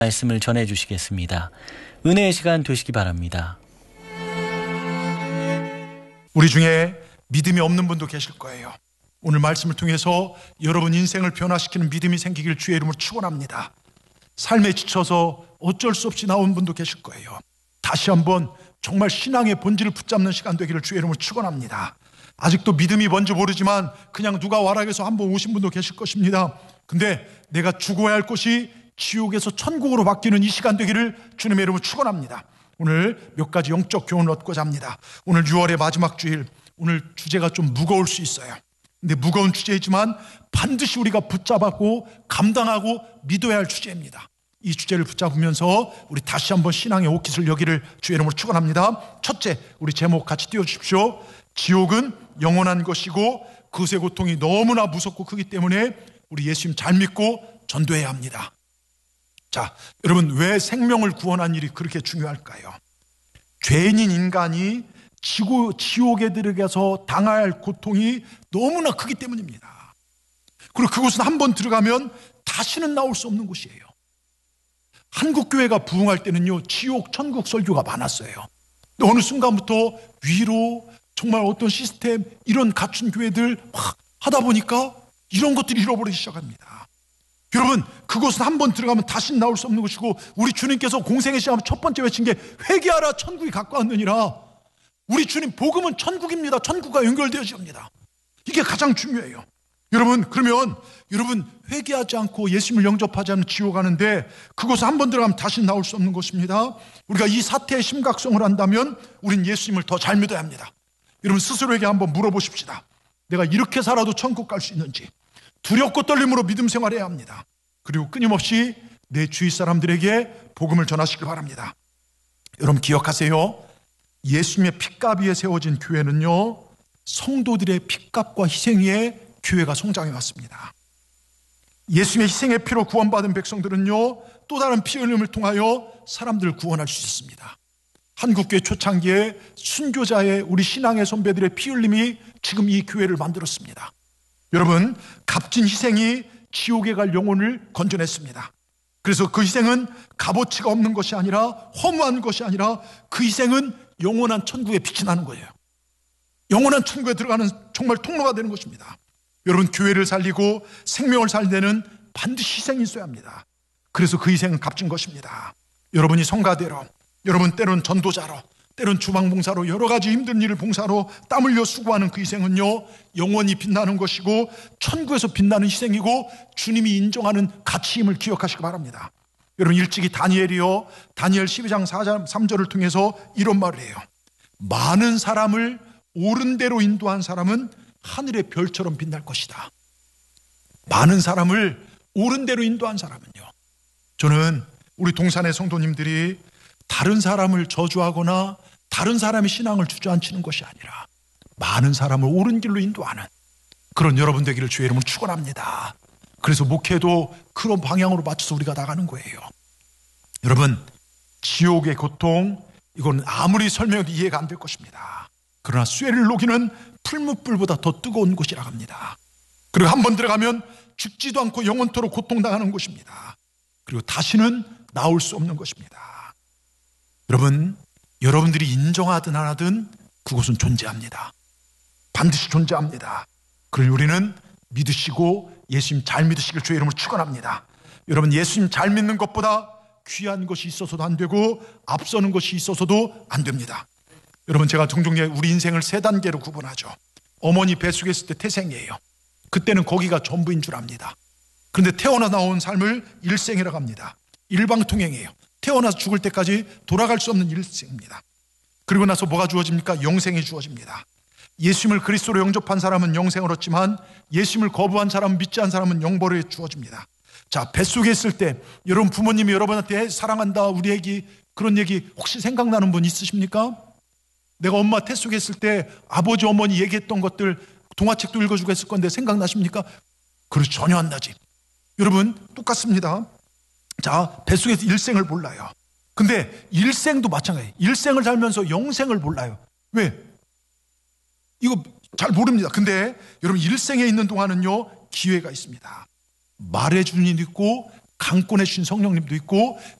말씀을 전해 주시겠습니다. 은혜의 시간 되시기 바랍니다. 우리 중에 믿음이 없는 분도 계실 거예요. 오늘 말씀을 통해서 여러분 인생을 변화시키는 믿음이 생기길 주의 이름으로 축원합니다. 삶에 지쳐서 어쩔 수 없이 나온 분도 계실 거예요. 다시 한번 정말 신앙의 본질을 붙잡는 시간 되기를 주의 이름으로 축원합니다. 아직도 믿음이 뭔지 모르지만 그냥 누가 와라 해서 한번 오신 분도 계실 것입니다. 근데 내가 죽어야 할 곳이 지옥에서 천국으로 바뀌는 이 시간 되기를 주님의 이름으로 축원합니다. 오늘 몇 가지 영적 교훈을 얻고자 합니다. 오늘 6월의 마지막 주일, 오늘 주제가 좀 무거울 수 있어요. 근데 무거운 주제이지만 반드시 우리가 붙잡고 감당하고 믿어야 할 주제입니다. 이 주제를 붙잡으면서 우리 다시 한번 신앙의 옷깃을 여기를 주의 이름으로 축원합니다. 첫째, 우리 제목 같이 띄워주십시오. 지옥은 영원한 것이고 그것의 고통이 너무나 무섭고 크기 때문에 우리 예수님 잘 믿고 전도해야 합니다. 자, 여러분, 왜 생명을 구원한 일이 그렇게 중요할까요? 죄인인 인간이 지옥에 들어가서 당할 고통이 너무나 크기 때문입니다. 그리고 그곳은 한번 들어가면 다시는 나올 수 없는 곳이에요. 한국교회가 부흥할 때는요, 지옥, 천국 설교가 많았어요. 근데 어느 순간부터 위로 정말 어떤 시스템, 이런 갖춘 교회들 막 하다 보니까 이런 것들이 잃어버리기 시작합니다. 여러분, 그곳은 한번 들어가면 다시 나올 수 없는 것이고, 우리 주님께서 공생의 시험 첫 번째 외친 게 회개하라 천국이 가까웠느니라. 우리 주님 복음은 천국입니다. 천국과 연결되어집니다. 이게 가장 중요해요. 여러분, 그러면 여러분 회개하지 않고 예수님을 영접하지 않는 지옥 가는데 그곳에 한번 들어가면 다시 나올 수 없는 것입니다. 우리가 이 사태의 심각성을 안다면 우린 예수님을 더 잘 믿어야 합니다. 여러분, 스스로에게 한번 물어보십시다. 내가 이렇게 살아도 천국 갈 수 있는지. 두렵고 떨림으로 믿음 생활해야 합니다. 그리고 끊임없이 내 주위 사람들에게 복음을 전하시길 바랍니다. 여러분 기억하세요. 예수님의 핏값 위에 세워진 교회는요, 성도들의 핏값과 희생 위에 교회가 성장해 왔습니다. 예수님의 희생의 피로 구원받은 백성들은요, 또 다른 피 흘림을 통하여 사람들을 구원할 수 있습니다. 한국교회 초창기에 순교자의 우리 신앙의 선배들의 피 흘림이 지금 이 교회를 만들었습니다. 여러분, 값진 희생이 지옥에 갈 영혼을 건져냈습니다. 그래서 그 희생은 값어치가 없는 것이 아니라, 허무한 것이 아니라 그 희생은 영원한 천국에 빛이 나는 거예요. 영원한 천국에 들어가는 정말 통로가 되는 것입니다. 여러분, 교회를 살리고 생명을 살릴 때는 반드시 희생이 있어야 합니다. 그래서 그 희생은 값진 것입니다. 여러분이 성가대로, 여러분 때론 전도자로, 때론 주방봉사로, 여러 가지 힘든 일을 봉사로 땀 흘려 수고하는 그 희생은요, 영원히 빛나는 것이고 천국에서 빛나는 희생이고 주님이 인정하는 가치임을 기억하시기 바랍니다. 여러분, 일찍이 다니엘이요, 다니엘 12장 3절을 통해서 이런 말을 해요. 많은 사람을 옳은 대로 인도한 사람은 하늘의 별처럼 빛날 것이다. 많은 사람을 옳은 대로 인도한 사람은요, 저는 우리 동산의 성도님들이 다른 사람을 저주하거나 다른 사람의 신앙을 주저앉히는 것이 아니라 많은 사람을 옳은 길로 인도하는 그런 여러분 되기를 주의 이름으로 축원합니다. 그래서 목회도 그런 방향으로 맞춰서 우리가 나가는 거예요. 여러분, 지옥의 고통, 이건 아무리 설명해도 이해가 안 될 것입니다. 그러나 쇠를 녹이는 풀무불보다 더 뜨거운 곳이라고 합니다. 그리고 한번 들어가면 죽지도 않고 영원토록 고통당하는 곳입니다. 그리고 다시는 나올 수 없는 것입니다. 여러분, 여러분들이 인정하든 안 하든 그곳은 존재합니다. 반드시 존재합니다. 그걸 우리는 믿으시고 예수님 잘 믿으시길 주의 이름으로 축원합니다. 여러분, 예수님 잘 믿는 것보다 귀한 것이 있어서도 안 되고 앞서는 것이 있어서도 안 됩니다. 여러분, 제가 종종 우리 인생을 세 단계로 구분하죠. 어머니 뱃속에 있을 때 태생이에요. 그때는 거기가 전부인 줄 압니다. 그런데 태어나 나온 삶을 일생이라고 합니다. 일방통행이에요. 태어나서 죽을 때까지 돌아갈 수 없는 일생입니다. 그리고 나서 뭐가 주어집니까? 영생이 주어집니다. 예수님을 그리스도로 영접한 사람은 영생을 얻지만 예수님을 거부한 사람은, 믿지 않은 사람은 영벌에 주어집니다. 자, 뱃속에 있을 때 여러분 부모님이 여러분한테 사랑한다, 우리 애기, 그런 얘기 혹시 생각나는 분 있으십니까? 내가 엄마 태속에 있을 때 아버지 어머니 얘기했던 것들 동화책도 읽어주고 했을 건데 생각나십니까? 그렇죠, 전혀 안 나지. 여러분, 똑같습니다. 자, 뱃속에서 일생을 몰라요. 근데 일생도 마찬가지예요. 일생을 살면서 영생을 몰라요. 왜? 이거 잘 모릅니다. 근데 여러분, 일생에 있는 동안은요, 기회가 있습니다. 말해주는 일이 있고 강권해 주신 성령님도 있고